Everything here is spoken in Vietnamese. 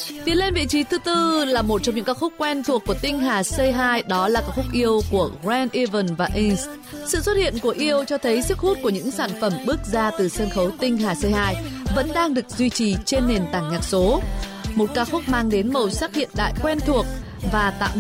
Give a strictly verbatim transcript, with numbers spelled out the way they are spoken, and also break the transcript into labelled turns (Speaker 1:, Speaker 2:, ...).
Speaker 1: Tiến lên vị trí thứ tư là một trong những ca khúc quen thuộc của tinh Hà Say Hi, đó là ca khúc Yêu của Grant Evan và Ace. Sự xuất hiện của Yêu cho thấy sức hút của những sản phẩm bước ra từ sân khấu tinh Hà Say Hi vẫn đang được duy trì trên nền tảng nhạc số. Một ca khúc mang đến màu sắc hiện đại quen thuộc và tạo